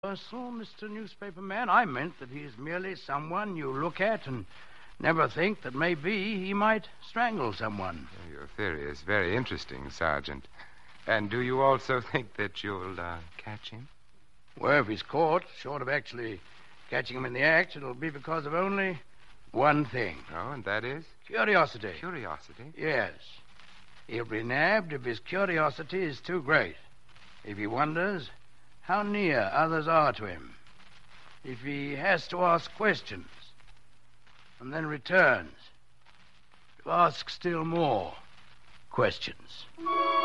Personal, Mr. Newspaper Man. I meant that he is merely someone you look at and never think that maybe he might strangle someone. Your theory is very interesting, Sergeant. And do you also think that you'll catch him? Well, if he's caught, short of actually catching him in the act, it'll be because of only one thing. Oh, and that is? Curiosity. Curiosity? Yes. He'll be nabbed if his curiosity is too great. If he wonders how near others are to him. If he has to ask questions and then returns to ask still more questions.